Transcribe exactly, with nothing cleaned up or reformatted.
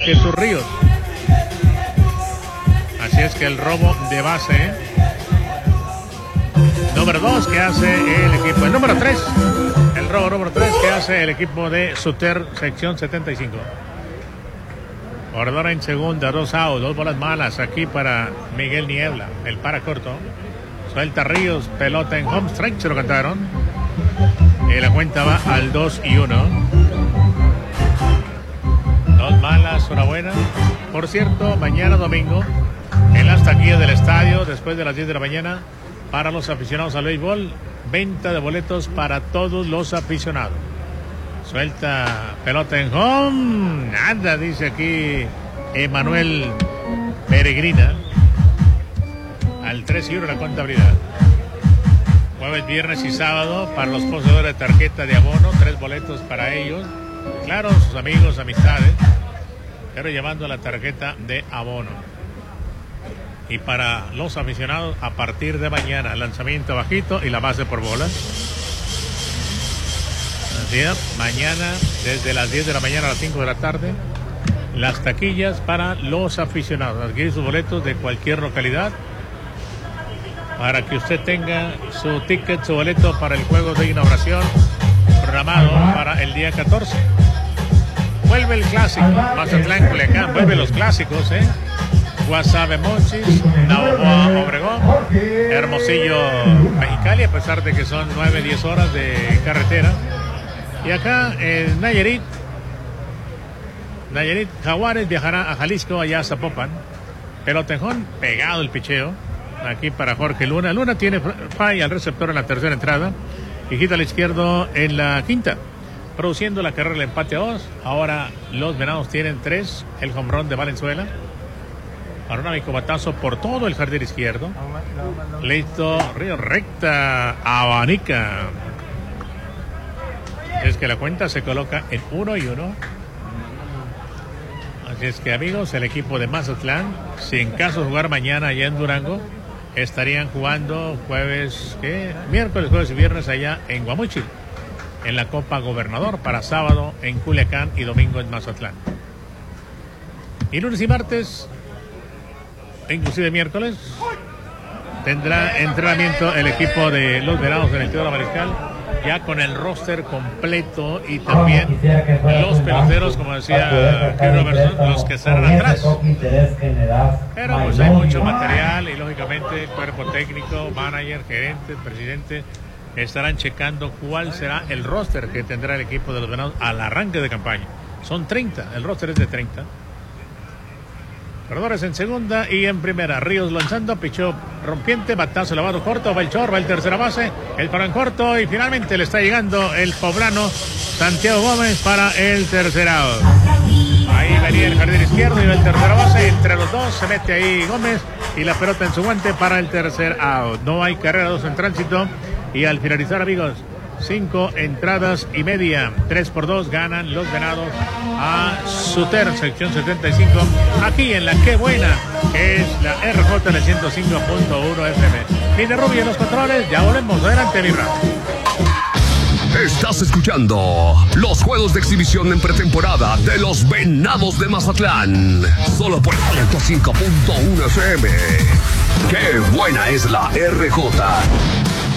Jesús Ríos. Así es que el robo de base número dos que hace el equipo. El número tres. El robo número tres que hace el equipo de Suter, sección setenta y cinco. Corredor en segunda, dos outs, dos bolas malas aquí para Miguel Niebla. El para corto. Suelta Ríos, pelota en home strike, se lo cantaron. Y la cuenta va al dos y uno. Dos malas, una buena. Por cierto, mañana domingo, en las taquillas del estadio, después de las diez de la mañana, para los aficionados al béisbol, venta de boletos para todos los aficionados. Suelta pelota en home. Nada, dice aquí Emanuel Peregrina. Al tres y uno la contabilidad. Jueves, viernes y sábado para los poseedores de tarjeta de abono. Tres boletos para ellos. Claro, sus amigos, amistades. Pero llevando la tarjeta de abono. Y para los aficionados, a partir de mañana, lanzamiento bajito y la base por bola. Así es, mañana, desde las diez de la mañana a las cinco de la tarde, las taquillas para los aficionados. Adquirir sus boletos de cualquier localidad para que usted tenga su ticket, su boleto para el juego de inauguración programado para el día catorce. Vuelve el clásico, Mazatlán, Culiacán, vuelve los clásicos, ¿eh? Guasave, Monchis, Navajo, Obregón, Hermosillo, Mexicali, a pesar de que son nueve, diez horas de carretera. Y acá en Nayarit, Nayarit, Jaguares viajará a Jalisco, allá a Zapopan. Pelotejón, pegado el picheo. Aquí para Jorge Luna. Luna tiene falla al receptor en la tercera entrada. Y quita al izquierdo en la quinta. Produciendo la carrera del empate a dos. Ahora los Venados tienen tres. El home run de Valenzuela. Panorámico batazo por todo el jardín izquierdo. Listo, Río recta, abanica. Es que la cuenta se coloca en uno y uno. Así es que, amigos, el equipo de Mazatlán, si en caso de jugar mañana allá en Durango, estarían jugando jueves, ¿qué? Miércoles, jueves y viernes allá en Guamuchil, en la Copa Gobernador, para sábado en Culiacán y domingo en Mazatlán. Y lunes y martes, inclusive miércoles, tendrá entrenamiento el equipo de los Venados en el Teodoro Mariscal, ya con el roster completo y también los peloteros, como decía Chris Robertson, los que estarán atrás. Pero pues hay mucho material y lógicamente el cuerpo técnico, manager, gerente, presidente estarán checando cuál será el roster que tendrá el equipo de los Venados al arranque de campaña. Son treinta, el roster es de treinta. Corredores en segunda y en primera. Ríos lanzando, pichó rompiente, batazo elevado corto, va el chorro, va el tercera base, el paro en corto y finalmente le está llegando el poblano Santiago Gómez para el tercer out. Ahí venía el jardín izquierdo y va el tercera base, entre los dos se mete ahí Gómez y la pelota en su guante para el tercer out. No hay carrera, dos en tránsito y al finalizar, amigos, cinco entradas y media, tres por dos ganan los Venados a Suter, sección setenta y cinco, aquí en la que buena, que es la R J en el ciento cinco punto uno F M. Mine Rubio en los controles, ya volvemos, adelante Vibra. Estás escuchando los juegos de exhibición en pretemporada de los Venados de Mazatlán, solo por ciento cinco punto uno F M. ¡Qué buena es la R J!